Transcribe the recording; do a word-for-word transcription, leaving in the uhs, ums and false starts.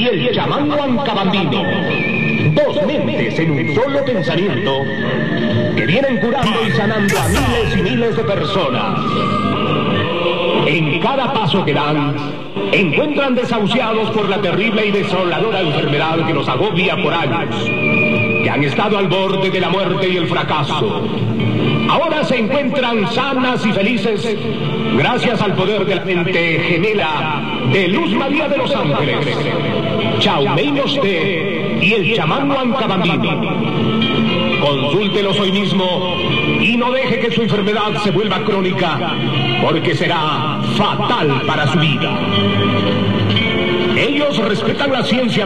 el chamán Huancabambino. Dos mentes en un solo pensamiento que vienen curando y sanando a miles y miles de personas. En cada paso que dan, encuentran desahuciados por la terrible y desoladora enfermedad que los agobia por años, que han estado al borde de la muerte y el fracaso. Ahora se encuentran sanas y felices gracias al poder de la mente gemela de Luz María de los Ángeles, Chaumein Oste y el chamán Huancabambino. Consúltelos hoy mismo y no deje que su enfermedad se vuelva crónica, porque será fatal para su vida. Ellos respetan la ciencia